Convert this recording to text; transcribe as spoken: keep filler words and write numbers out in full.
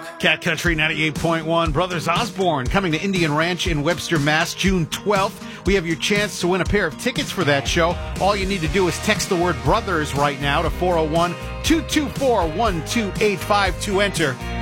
Cat Country ninety-eight point one. Brothers Osborne coming to Indian Ranch in Webster, Mass. June twelfth. We have your chance to win a pair of tickets for that show. All you need to do is text the word brothers right now to four oh one, two two four, one two eight five to enter.